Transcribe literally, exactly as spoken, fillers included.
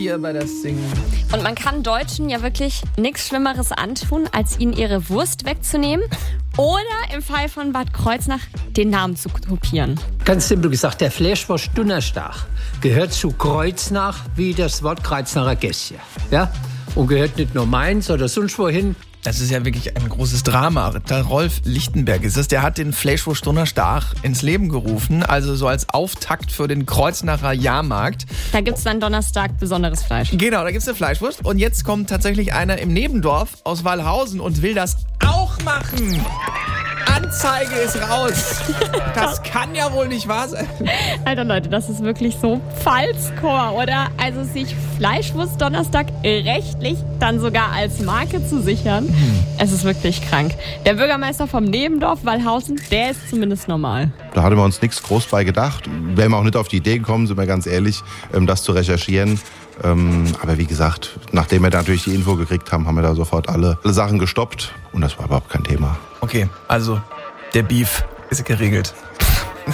hier bei das Singen. Und man kann Deutschen ja wirklich nichts Schlimmeres antun, als ihnen ihre Wurst wegzunehmen oder im Fall von Bad Kreuznach den Namen zu kopieren. Ganz simpel gesagt, der Fleischwurst Donnerstag gehört zu Kreuznach wie das Wort Kreuznacher Gässchen. Ja? Und gehört nicht nur Mainz oder sonst wohin. Das ist ja wirklich ein großes Drama. Der Rolf Lichtenberg ist es, der hat den Fleischwurst Donnerstag ins Leben gerufen, also so als Auftakt für den Kreuznacher Jahrmarkt. Da gibt's dann Donnerstag besonderes Fleisch. Genau, da gibt's eine Fleischwurst und jetzt kommt tatsächlich einer im Nebendorf aus Wallhausen und will das auch machen. Anzeige ist raus. Das kann ja wohl nicht wahr sein. Alter Leute, das ist wirklich so Pfalzchor, oder? Also sich Fleischwurst Donnerstag rechtlich dann sogar als Marke zu sichern, hm. Es ist wirklich krank. Der Bürgermeister vom Nebendorf Wallhausen, der ist zumindest normal. Da hatten wir uns nichts groß bei gedacht. Wären wir auch nicht auf die Idee gekommen, sind wir ganz ehrlich, das zu recherchieren. Aber wie gesagt, nachdem wir da natürlich die Info gekriegt haben, haben wir da sofort alle, alle Sachen gestoppt. Und das war überhaupt kein Thema. Okay, also der Beef ist geregelt.